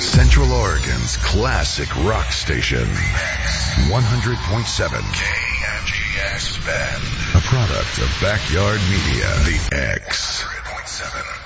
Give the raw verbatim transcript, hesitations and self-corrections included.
Central Oregon's classic rock station. one hundred point seven K M G S Bend. A product of Backyard Media. The X. one hundred point seven